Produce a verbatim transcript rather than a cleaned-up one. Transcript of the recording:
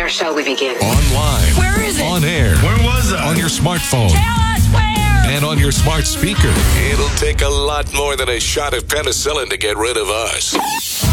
Where shall we begin? Online. Where is it? On air. Where was I? On your smartphone. Tell us where! And on your smart speaker. It'll take a lot more than a shot of penicillin to get rid of us.